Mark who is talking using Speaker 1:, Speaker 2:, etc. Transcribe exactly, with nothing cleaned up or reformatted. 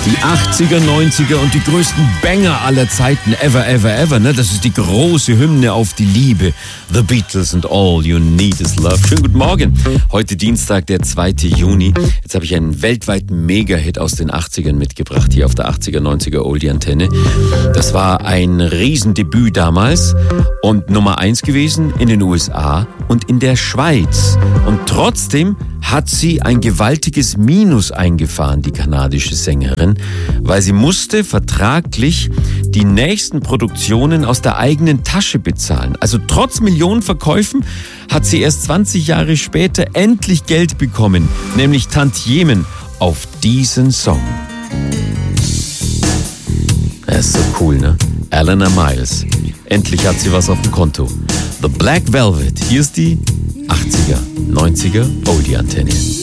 Speaker 1: Die achtziger, neunziger und die größten Banger aller Zeiten, ever, ever, ever, ne? Das ist die große Hymne auf die Liebe. The Beatles and All You Need Is Love. Schönen guten Morgen. Heute Dienstag, der zweite Juni. Jetzt habe ich einen weltweiten Mega-Hit aus den achtzigern mitgebracht, hier auf der achtziger, neunziger Oldie-Antenne. Das war ein Riesendebüt damals und Nummer eins gewesen in den U S A und in der Schweiz. Und trotzdem hat sie ein gewaltiges Minus eingefahren, die kanadische Sängerin, weil sie musste vertraglich die nächsten Produktionen aus der eigenen Tasche bezahlen. Also trotz Millionen Verkäufen hat sie erst zwanzig Jahre später endlich Geld bekommen, nämlich Tantiemen auf diesen Song. Das ist so cool, ne? Eleanor Miles. Endlich hat sie was auf dem Konto. The Black Velvet. Hier ist die achtziger, neunziger Oldie-Antenne.